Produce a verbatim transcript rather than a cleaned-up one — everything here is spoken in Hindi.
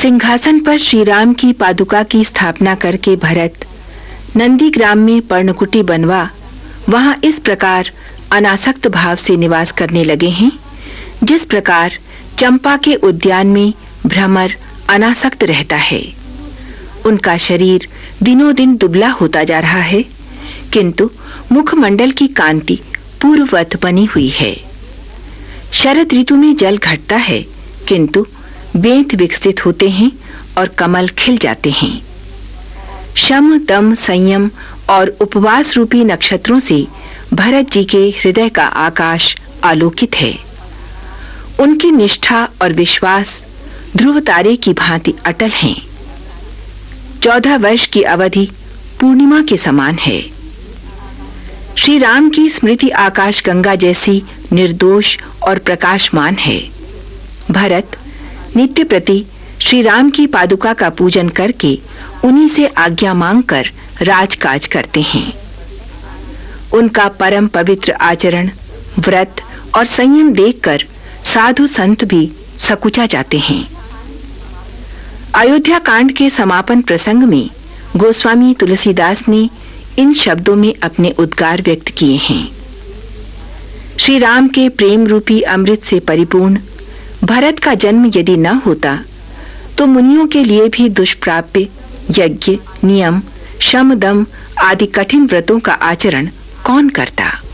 सिंहासन पर श्री राम की पादुका की स्थापना करके भरत नंदीग्राम में पर्णकुटी बनवा वहां इस प्रकार अनासक्त भाव से निवास करने लगे हैं, जिस प्रकार चंपा के उद्यान में भ्रमर अनासक्त रहता है। उनका शरीर दिनों दिन दुबला होता जा रहा है, किंतु मुखमंडल की कांति पूर्ववत बनी हुई है। शरद ऋतु में जल घटता है, किंतु बेंत विकसित होते हैं और कमल खिल जाते हैं। शम, दम, संयम और उपवास रूपी नक्षत्रों से भरत जी के हृदय का आकाश आलोकित है। उनकी निष्ठा और विश्वास ध्रुव तारे की भांति अटल हैं। चौदह वर्ष की अवधि पूर्णिमा के समान है। श्री राम की स्मृति आकाश गंगा जैसी निर्दोष और प्रकाशमान है। भरत नित्य प्रति श्री राम की पादुका का पूजन करके उन्हीं से आज्ञा मांगकर राजकाज करते हैं। उनका परम पवित्र आचरण, व्रत और संयम देखकर साधु संत भी सकुचा जाते हैं। अयोध्या कांड के समापन प्रसंग में गोस्वामी तुलसीदास ने इन शब्दों में अपने उद्गार व्यक्त किए हैं। श्री राम के प्रेम रूपी अमृत से परिपूर्ण भरत का जन्म यदि न होता तो मुनियों के लिए भी दुष्प्राप्य यज्ञ, नियम, शम, दम आदि कठिन व्रतों का आचरण कौन करता।